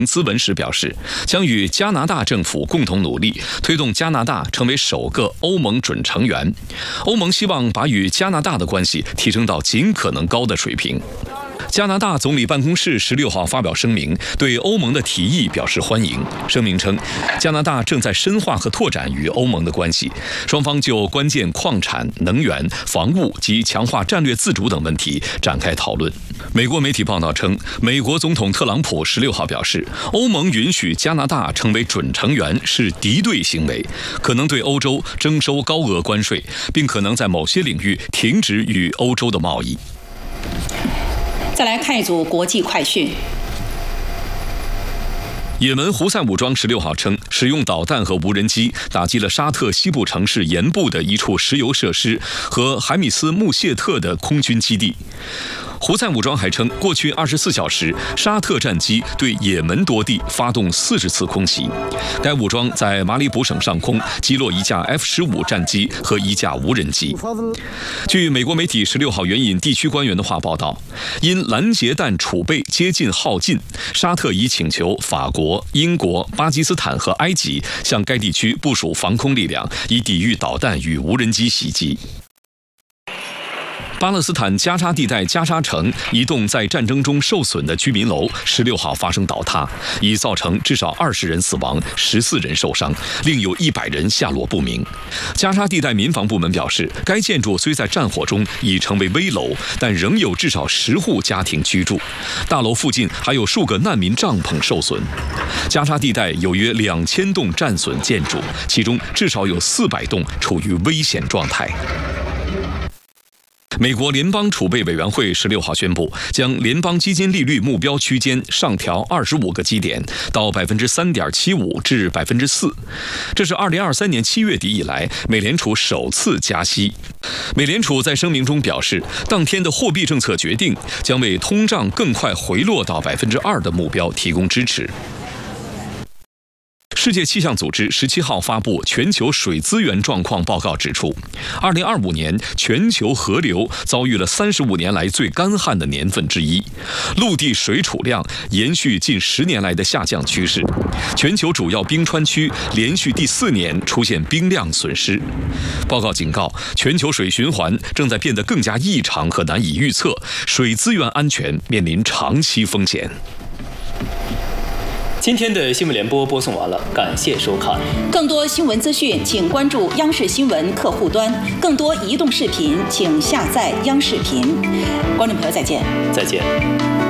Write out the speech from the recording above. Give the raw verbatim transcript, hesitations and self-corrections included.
兹文时表示，将与加拿大政府共同努力，推动加拿大成为首个欧盟准成员。欧盟希望把与加拿大的关系提升到尽可能高的水平。加拿大总理办公室十六号发表声明，对欧盟的提议表示欢迎。声明称，加拿大正在深化和拓展与欧盟的关系，双方就关键矿产、能源、防务及强化战略自主等问题展开讨论。美国媒体报道称，美国总统特朗普十六号表示，欧盟允许加拿大成为准成员是敌对行为，可能对欧洲征收高额关税，并可能在某些领域停止与欧洲的贸易。 再来看一组国际快讯。 也门胡塞武装十六号称，使用导弹和无人机打击了沙特西部城市盐部的一处石油设施和海米斯穆谢特的空军基地。胡塞武装还称，过去二十四小时，沙特战机对也门多地发动四十次空袭。该武装在马里卜省上空击落一架 F 十五 战机和一架无人机。据美国媒体十六号援引地区官员的话报道，因拦截弹储备接近耗尽，沙特已请求法国、英国、巴基斯坦和埃及向该地区部署防空力量，以抵御导弹与无人机袭击。巴勒斯坦加沙地带加沙城一栋在战争中受损的居民楼十六号发生倒塌，已造成至少二十人死亡，十四人受伤，另有一百人下落不明。加沙地带民防部门表示，该建筑虽在战火中已成为危楼，但仍有至少十户家庭居住。大楼附近还有数个难民帐篷受损。加沙地带有约两千栋战损建筑，其中至少有四百栋处于危险状态。美国联邦储备委员会十六号宣布，将联邦基金利率目标区间上调二十五个基点，到百分之三点七五至百分之四。这是二零二三年七月底以来美联储首次加息。美联储在声明中表示，当天的货币政策决定将为通胀更快回落到百分之二的目标提供支持。世界气象组织十七号发布全球水资源状况报告，指出，二零二五年全球河流遭遇了三十五年来最干旱的年份之一，陆地水储量延续近十年来的下降趋势，全球主要冰川区连续第四年出现冰量损失。报告警告，全球水循环正在变得更加异常和难以预测，水资源安全面临长期风险。 今天的新闻联播播送完了，感谢收看。 更多新闻资讯，请关注央视新闻客户端；更多移动视频，请下载央视频。观众朋友，再见。 再见。